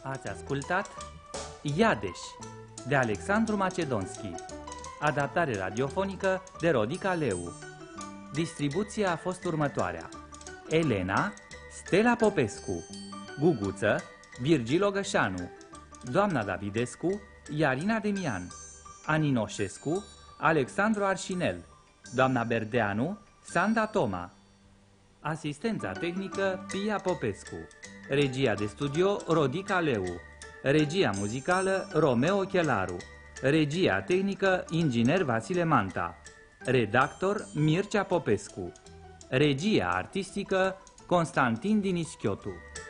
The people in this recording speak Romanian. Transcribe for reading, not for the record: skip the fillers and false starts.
Ați ascultat Iadeș de Alexandru Macedonski, adaptare radiofonică de Rodica Leu. Distribuția a fost următoarea: Elena, Stella Popescu, Guguță, Virgil Ogășanu, Doamna Davidescu, Iarina Demian, Aninoșescu, Alexandru Arșinel, Doamna Berdeanu, Sanda Toma. Asistența tehnică Pia Popescu. Regia de studio Rodica Leu. Regia muzicală Romeo Chelaru. Regia tehnică Inginer Vasile Manta. Redactor Mircea Popescu. Regia artistică Constantin Dinischiotu.